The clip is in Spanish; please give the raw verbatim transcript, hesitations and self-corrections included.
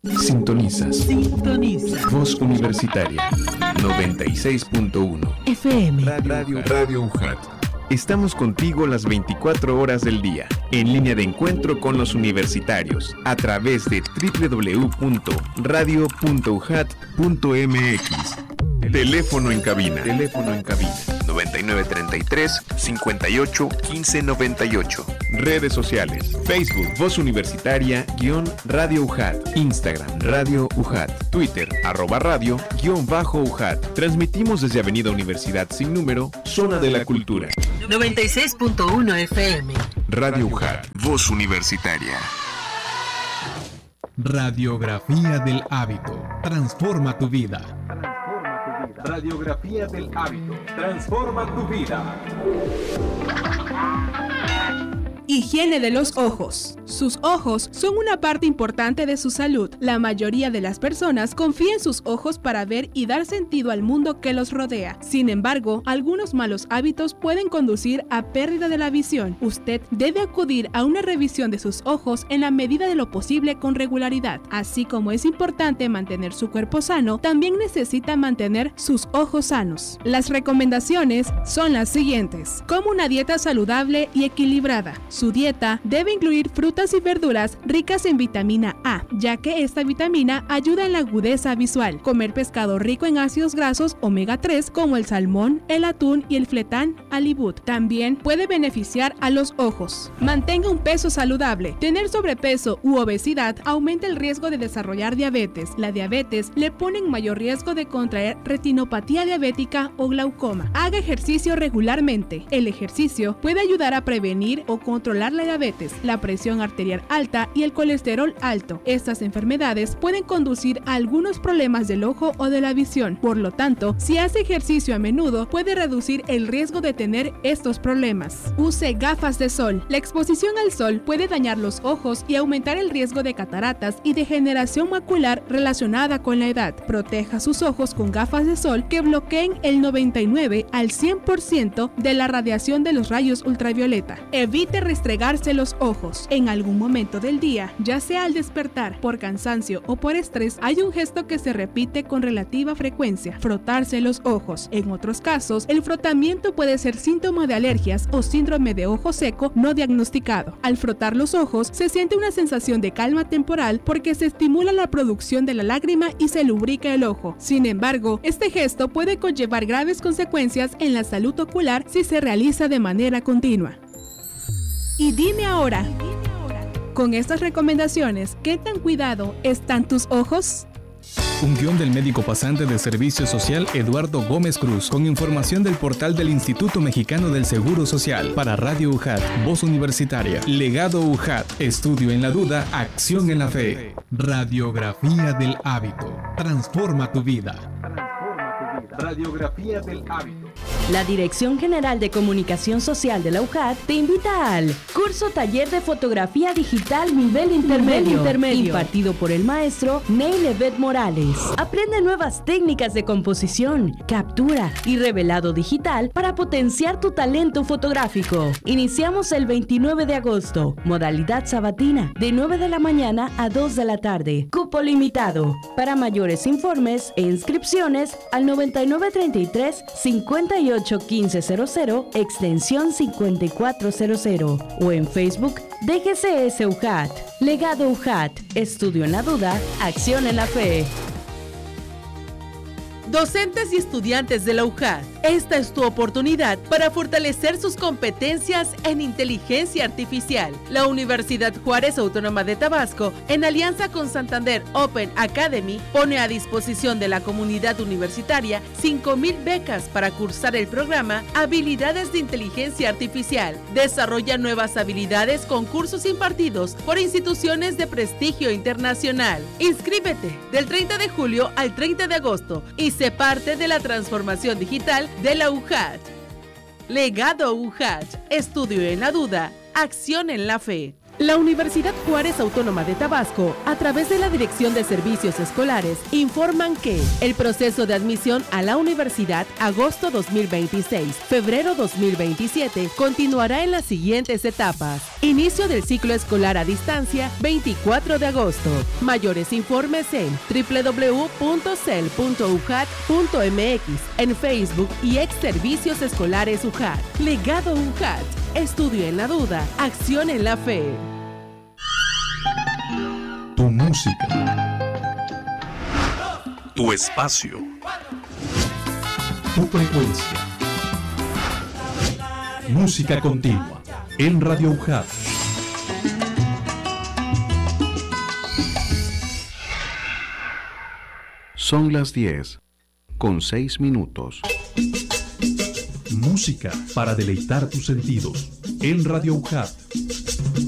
Sintonizas. Sintoniza. Voz Universitaria noventa y seis punto uno F M. Radio, Radio U J A T. Estamos contigo las veinticuatro horas del día, en línea de encuentro con los universitarios, a través de doble u doble u doble u punto radio punto u j a t punto m x. Teléfono en cabina. Teléfono en cabina. noventa y nueve treinta y tres, cincuenta y ocho, quince noventa y ocho. Redes sociales. Facebook, Voz Universitaria, guión Radio U J A T. Instagram, Radio U J A T. Twitter, arroba radio, guión bajo U J A T. Transmitimos desde Avenida Universidad Sin Número, Zona de la Cultura. noventa y seis punto uno F M. Radio U J A T. Voz Universitaria. Radiografía del hábito. Transforma tu vida. Radiografía del hábito. Transforma tu vida. Higiene de los ojos. Sus ojos son una parte importante de su salud. La mayoría de las personas confía en sus ojos para ver y dar sentido al mundo que los rodea. Sin embargo, algunos malos hábitos pueden conducir a pérdida de la visión. Usted debe acudir a una revisión de sus ojos en la medida de lo posible con regularidad. Así como es importante mantener su cuerpo sano, también necesita mantener sus ojos sanos. Las recomendaciones son las siguientes. Coma una dieta saludable y equilibrada. Su dieta debe incluir frutas y verduras ricas en vitamina A, ya que esta vitamina ayuda en la agudeza visual. Comer pescado rico en ácidos grasos omega tres como el salmón, el atún y el fletán halibut también puede beneficiar a los ojos. Mantenga un peso saludable. Tener sobrepeso u obesidad aumenta el riesgo de desarrollar diabetes. La diabetes le pone en mayor riesgo de contraer retinopatía diabética o glaucoma. Haga ejercicio regularmente. El ejercicio puede ayudar a prevenir o controlar controlar la diabetes, la presión arterial alta y el colesterol alto. Estas enfermedades pueden conducir a algunos problemas del ojo o de la visión. Por lo tanto, si hace ejercicio a menudo, puede reducir el riesgo de tener estos problemas. Use gafas de sol. La exposición al sol puede dañar los ojos y aumentar el riesgo de cataratas y degeneración macular relacionada con la edad. Proteja sus ojos con gafas de sol que bloqueen el noventa y nueve al cien por ciento de la radiación de los rayos ultravioleta. Evite restregarse los ojos. En algún momento del día, ya sea al despertar, por cansancio o por estrés, hay un gesto que se repite con relativa frecuencia: frotarse los ojos. En otros casos, el frotamiento puede ser síntoma de alergias o síndrome de ojo seco no diagnosticado. Al frotar los ojos, se siente una sensación de calma temporal porque se estimula la producción de la lágrima y se lubrica el ojo. Sin embargo, este gesto puede conllevar graves consecuencias en la salud ocular si se realiza de manera continua. Y dime ahora, con estas recomendaciones, ¿qué tan cuidado están tus ojos? Un guión del médico pasante de Servicio Social Eduardo Gómez Cruz, con información del portal del Instituto Mexicano del Seguro Social. Para Radio U J A T, Voz Universitaria, Legado U J A T, Estudio en la Duda, Acción en la Fe. Radiografía del hábito. Transforma tu vida. Radiografía del hábito. La Dirección General de Comunicación Social de la U J A T te invita al curso taller de fotografía digital nivel intermedio, nivel intermedio impartido por el maestro Neil Evet Morales. Aprende nuevas técnicas de composición, captura y revelado digital para potenciar tu talento fotográfico. Iniciamos el veintinueve de agosto, modalidad sabatina, de nueve de la mañana a dos de la tarde. Cupo limitado. Para mayores informes e inscripciones al noventa y nueve treinta y tres, cincuenta y ocho quince cero cero, extensión cincuenta y cuatro cero cero, o en Facebook D G C S U J A T. Legado U J A T, estudio en la duda, acción en la fe. Docentes y estudiantes de la U J A T, esta es tu oportunidad para fortalecer sus competencias en inteligencia artificial. La Universidad Juárez Autónoma de Tabasco, en alianza con Santander Open Academy, pone a disposición de la comunidad universitaria cinco mil becas para cursar el programa Habilidades de Inteligencia Artificial. Desarrolla nuevas habilidades con cursos impartidos por instituciones de prestigio internacional. Inscríbete del treinta de julio al treinta de agosto y sé parte de la transformación digital de la U J A T. Legado U J A T, estudio en la duda, acción en la fe. La Universidad Juárez Autónoma de Tabasco, a través de la Dirección de Servicios Escolares, informan que el proceso de admisión a la universidad agosto dos mil veintiséis, febrero dos mil veintisiete continuará en las siguientes etapas. Inicio del ciclo escolar a distancia, veinticuatro de agosto. Mayores informes en doble u doble u doble u punto cel punto u j a t punto m x, en Facebook y ex Servicios Escolares U J A T. Legado U J A T. Estudio en la duda, acción en la fe. Tu música. Tu espacio. Tu frecuencia. Música continua en Radio U J A T. Son las diez, con seis minutos. Música para deleitar tus sentidos en Radio U J A T.